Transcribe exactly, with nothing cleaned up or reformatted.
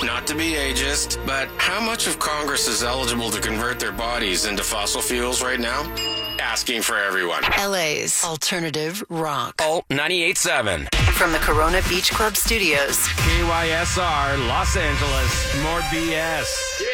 not to be ageist, but how much of Congress is eligible to convert their bodies into fossil fuels right now? Asking for everyone. L A's alternative rock. Oh, ninety-eight point seven. From the Corona Beach Club studios. K Y S R, Los Angeles. More B S.